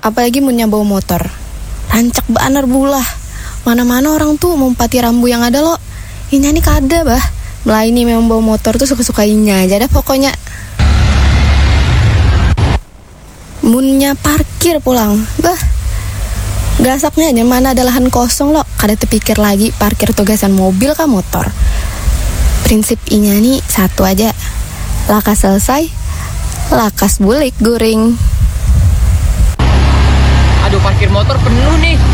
apalagi munnya bawa motor. Rancak banar bulah. Mana-mana orang tuh mumpati rambu yang ada lo. Inya nih kada bah. Melaini memang bawa motor tuh suka-sukainya aja dah pokoknya. Munnya parkir pulang. Bah. Gasaknya aja mana ada lahan kosong lo. Kada terpikir lagi parkir tugasan mobil kah motor. Prinsip inya nih satu aja. Lakas selesai, lakas bulik guring. Aduh, parkir motor penuh nih.